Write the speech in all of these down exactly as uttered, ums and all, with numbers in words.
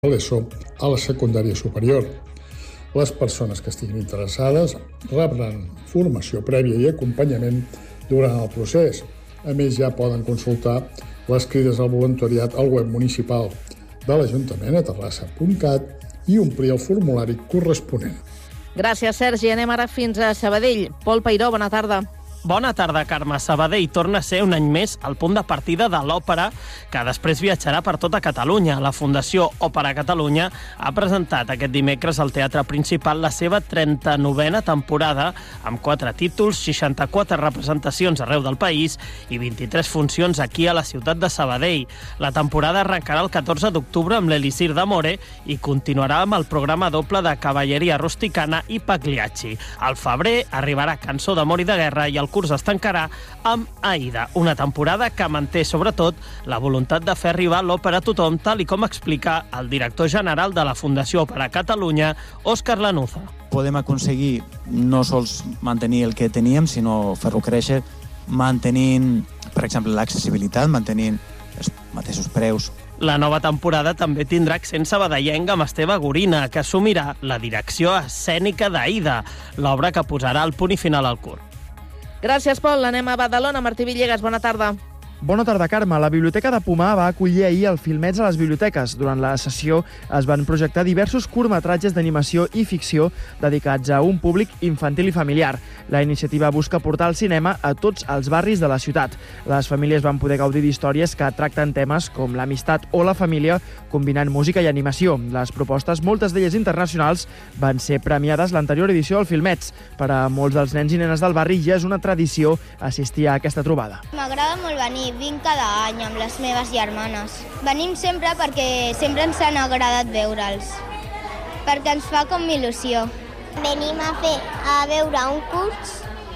l'ESO a la secundària superior. Les persones que estiguin interessades rebran formació prèvia i acompanyament durant el procés. A més, ja poden consultar les crides al voluntariat al web municipal de l'Ajuntament a terrassa punt cat i omplir el formulari corresponent. Gràcies, Sergi. Anem ara fins a Sabadell. Pol Peiró, bona tarda. Bona tarda, Carme. Sabadell torna a ser un any més el punt de partida de l'òpera, que després viatjarà per tota Catalunya. La Fundació Òpera Catalunya ha presentat aquest dimecres al Teatre Principal la seva trenta-novena temporada, amb quatre títols, seixanta-quatre representacions arreu del país i vint-i-tres funcions aquí a la ciutat de Sabadell. La temporada arrencarà el catorze d'octubre amb l'Elisir d'Amore i continuarà amb el programa doble de Cavalleria Rusticana i Pagliacci. Al febrer arribarà Cançó d'amor i de guerra i el curs es tancarà amb Aida, una temporada que manté sobretot la voluntat de fer arribar l'òpera a tothom, tal i com explica el director general de la Fundació Òpera Catalunya, Òscar Lanuza. Podem aconseguir no sols mantenir el que teníem, sinó fer-lo créixer, mantenint, per exemple, l'accessibilitat, mantenint els mateixos preus. La nova temporada també tindrà accent sabadellenc amb Esteve Gorina, que assumirà la direcció escènica d'Aida, l'obra que posarà el punt i final al curs. Gràcies, Pol. Anem a Badalona. Martí Villegas, bona tarda. Bona tarda, Carme. La Biblioteca de Pomar va acollir ahir el Filmets a les biblioteques. Durant la sessió es van projectar diversos curtmetratges d'animació i ficció dedicats a un públic infantil i familiar. La iniciativa busca portar el cinema a tots els barris de la ciutat. Les famílies van poder gaudir d'històries que tracten temes com l'amistat o la família, combinant música i animació. Les propostes, moltes d'elles internacionals, van ser premiades l'anterior edició del Filmets. Per a molts dels nens i nenes del barri ja és una tradició assistir a aquesta trobada. M'agrada molt venir. Vinc cada any amb les meves germanes. Venim sempre perquè sempre ens han agradat veure'ls, perquè ens fa com il·lusió. Venim a fer a veure un curs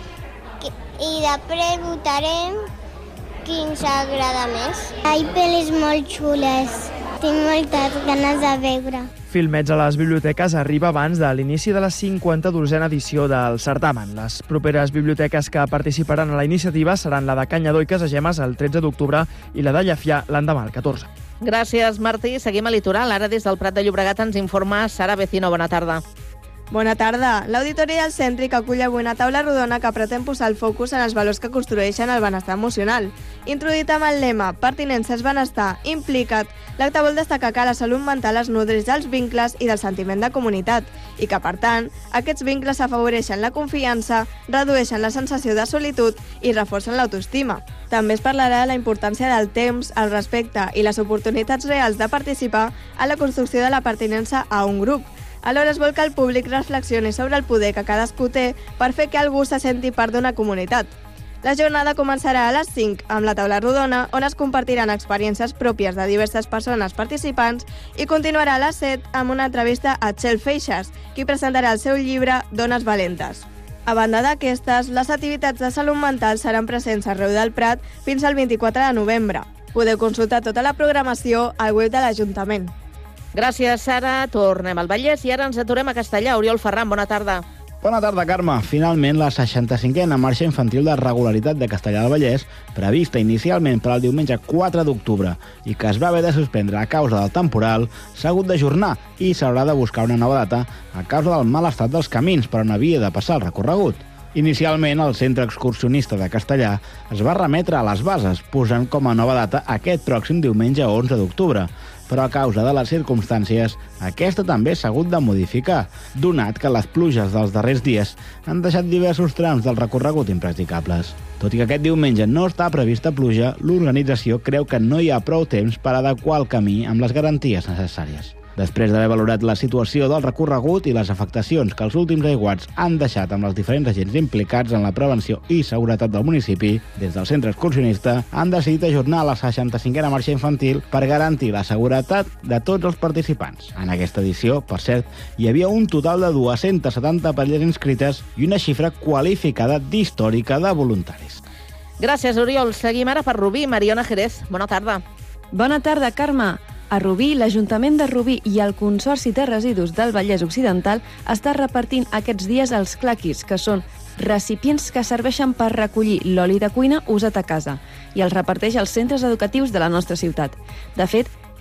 i després votarem qui ens agrada més. Hi ha pel·lis molt xules, tinc moltes ganes de veure. Filmets a les biblioteques arriba abans de l'inici de la cinquanta-dotzena edició del certamen. Les properes biblioteques que participaran a la iniciativa seran la de Canyadó i Casagemes el tretze d'octubre i la de Llefià l'endemà, el catorze. Gràcies, Martí. Seguim a Litoral. Ara des del Prat de Llobregat ens informa Sara Vecino. Bona tarda. Bona tarda. L'Auditori del Cèntric acull avui una taula rodona que pretén posar el focus en els valors que construeixen el benestar emocional. Introduït amb el lema Pertinença és benestar, implica't, l'acte vol destacar que la salut mental es nodreix dels vincles i del sentiment de comunitat i que, per tant, aquests vincles afavoreixen la confiança, redueixen la sensació de solitud i reforcen l'autoestima. També es parlarà de la importància del temps, el respecte i les oportunitats reals de participar en la construcció de la pertinença a un grup. Alhora es vol que el públic reflexioni sobre el poder que cadascú té per fer que algú se senti part d'una comunitat. La jornada començarà a les cinc amb la taula rodona, on es compartiran experiències pròpies de diverses persones participants, i continuarà a les set amb una entrevista a Txell Feixas, qui presentarà el seu llibre Dones valentes. A banda d'aquestes, les activitats de salut mental seran presents arreu del Prat fins al vint-i-quatre de novembre. Podeu consultar tota la programació al web de l'Ajuntament. Gràcies, Sara. Tornem al Vallès i ara ens aturem a Castellà. Oriol Ferran, bona tarda. Bona tarda, Carme. Finalment, la seixanta-cinquena marxa infantil de regularitat de Castellà del Vallès, prevista inicialment per al diumenge quatre d'octubre i que es va haver de suspendre a causa del temporal, s'ha hagut d'ajornar i s'haurà de buscar una nova data a causa del mal estat dels camins per on havia de passar el recorregut. Inicialment, el Centre Excursionista de Castellà es va remetre a les bases, posant com a nova data aquest pròxim diumenge onze d'octubre, però a causa de les circumstàncies, aquesta també s'ha hagut de modificar, donat que les pluges dels darrers dies han deixat diversos trams del recorregut impracticables. Tot i que aquest diumenge no està prevista pluja, l'organització creu que no hi ha prou temps per adequar el camí amb les garanties necessàries. Després d'haver valorat la situació del recorregut i les afectacions que els últims aiguats han deixat amb els diferents agents implicats en la prevenció i seguretat del municipi, des del centre excursionista han decidit ajornar la seixanta-cinquena marxa infantil per garantir la seguretat de tots els participants. En aquesta edició, per cert, hi havia un total de dues-centes setanta parelles inscrites i una xifra qualificada d'històrica de voluntaris. Gràcies, Oriol. Seguim ara per Rubí. Mariona Jerez, bona tarda. Bona tarda, Carme. A Rubí, l'Ajuntament de Rubí i el Consorci de Residus del Vallès Occidental està repartint aquests dies els claquis, que són recipients que serveixen per recollir l'oli de cuina usat a casa, i els reparteix als centres educatius de la nostra ciutat. De fet,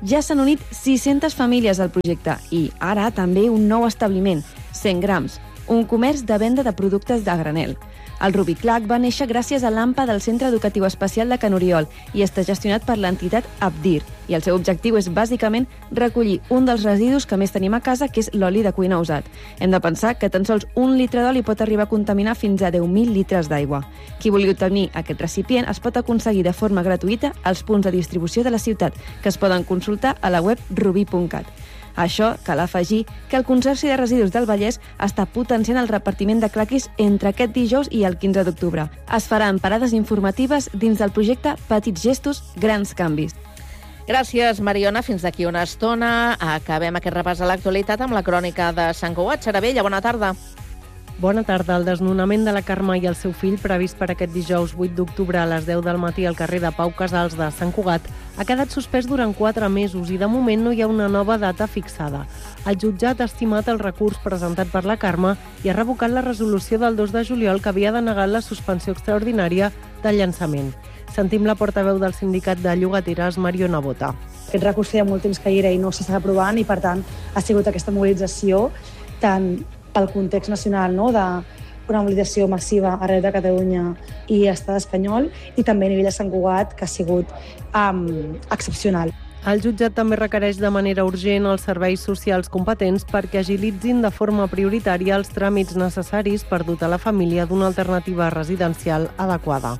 Ja s'han unit sis-centes famílies al projecte i ara també un nou establiment, cent grams, un comerç de venda de productes de granel. El Rubí Clac va néixer gràcies a l'A M P A del Centre Educatiu Especial de Can Oriol i està gestionat per l'entitat Abdir. I el seu objectiu és, bàsicament, recollir un dels residus que més tenim a casa, que és l'oli de cuina usat. Hem de pensar que tan sols un litre d'oli pot arribar a contaminar fins a deu mil litres d'aigua. Qui vulgui obtenir aquest recipient es pot aconseguir de forma gratuïta als punts de distribució de la ciutat, que es poden consultar a la web rubí punt cat. A això cal afegir que el Consorci de Residus del Vallès està potenciant el repartiment de claquis entre aquest dijous i el quinze d'octubre. Es faran parades informatives dins del projecte Petits gestos, grans canvis. Gràcies, Mariona. Fins d'aquí una estona. Acabem aquest repàs a l'actualitat amb la crònica de Sant Cugat. Xaravella, bona tarda. Bona tarda. El desnonament de la Carme i el seu fill, previst per aquest dijous vuit d'octubre a les deu del matí al carrer de Pau Casals de Sant Cugat, ha quedat suspès durant quatre mesos i de moment no hi ha una nova data fixada. El jutjat ha estimat el recurs presentat per la Carme i ha revocat la resolució del dos de juliol que havia denegat la suspensió extraordinària del llançament. Sentim la portaveu del sindicat de llogateres, Mariona Bota. Aquest recurs feia molt temps que hi era i no s'estava aprovant i, per tant, ha sigut aquesta mobilització tant pel context nacional, no?, d'una mobilització massiva arreu de Catalunya i estat espanyol, i també a nivell de Sant Cugat, que ha sigut um, excepcional. El jutjat també requereix de manera urgent els serveis socials competents perquè agilitzin de forma prioritària els tràmits necessaris per dotar la família d'una alternativa residencial adequada.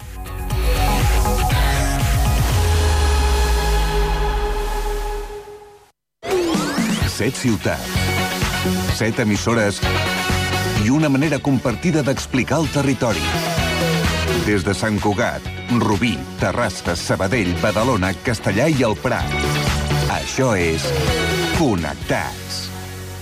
Set ciutats, set emissores i una manera compartida d'explicar el territori. Des de Sant Cugat, Rubí, Terrassa, Sabadell, Badalona, Castellà i el Prat. Això és Connectats.